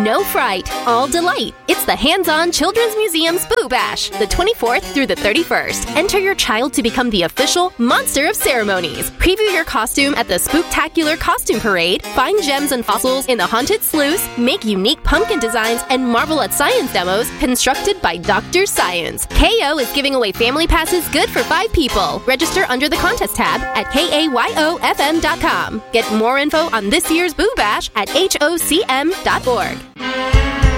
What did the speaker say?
No fright, all delight. It's the Hands-On Children's Museum's Boo Bash, the 24th through the 31st. Enter your child to become the official Monster of Ceremonies. Preview your costume at the Spooktacular Costume Parade, find gems and fossils in the Haunted Sluice, make unique pumpkin designs, and marvel at science demos constructed by Dr. Science. KO is giving away family passes good for 5 people. Register under the contest tab at KAYOFM.com. Get more info on this year's Boo Bash at HOCM.org.